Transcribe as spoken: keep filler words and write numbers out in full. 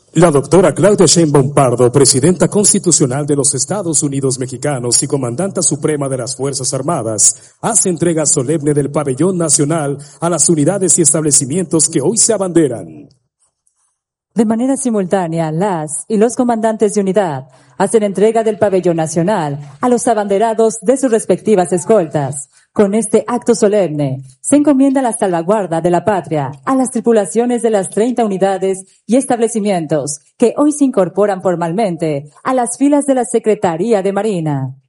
La doctora Claudia Sheinbaum Pardo, presidenta constitucional de los Estados Unidos Mexicanos y comandanta suprema de las Fuerzas Armadas, hace entrega solemne del pabellón nacional a las unidades y establecimientos que hoy se abanderan. De manera simultánea, las y los comandantes de unidad hacen entrega del pabellón nacional a los abanderados de sus respectivas escoltas. Con este acto solemne, se encomienda la salvaguarda de la patria a las tripulaciones de las treinta unidades y establecimientos que hoy se incorporan formalmente a las filas de la Secretaría de Marina.